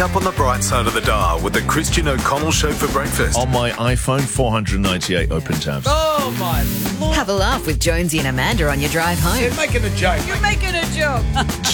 Up on the bright side of the dial with the Christian O'Connell Show for breakfast. On my iPhone, 498 open tabs. Oh, my Lord. Have a laugh with Jonesy and Amanda on your drive home. You're making a joke.